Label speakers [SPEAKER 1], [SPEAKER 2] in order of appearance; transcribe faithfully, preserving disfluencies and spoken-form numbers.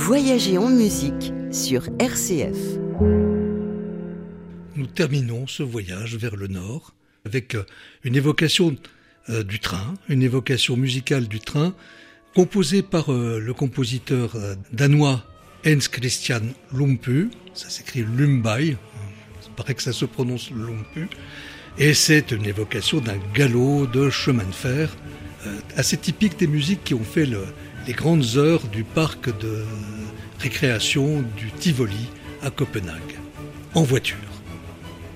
[SPEAKER 1] Voyager en musique sur R C F.
[SPEAKER 2] Nous terminons ce voyage vers le nord avec une évocation euh, du train, une évocation musicale du train, composée par euh, le compositeur euh, danois Hans Christian Lumpy. Ça s'écrit Lumby, il paraît que ça se prononce Lumpy. Et c'est une évocation d'un galop de chemin de fer, euh, assez typique des musiques qui ont fait le, les grandes heures du parc de récréation du Tivoli à Copenhague, en voiture.